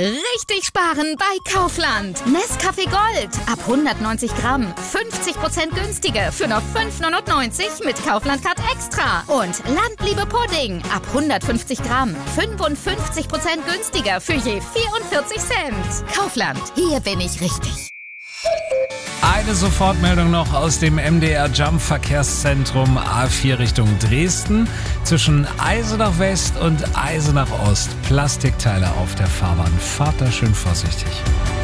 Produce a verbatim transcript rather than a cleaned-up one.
Richtig sparen bei Kaufland. Nescafé Gold ab hundertneunzig Gramm. fünfzig Prozent günstiger für nur fünf neunundneunzig mit Kaufland Card Extra. Und Landliebe Pudding ab hundertfünfzig Gramm. fünfundfünfzig Prozent günstiger für je vierundvierzig Cent. Kaufland, hier bin ich richtig. Eine Sofortmeldung noch aus dem M D R Jump Verkehrszentrum A vier Richtung Dresden. Zwischen Eisenach West und Eisenach Ost. Plastikteile auf der Fahrbahn. Fahrt da schön vorsichtig.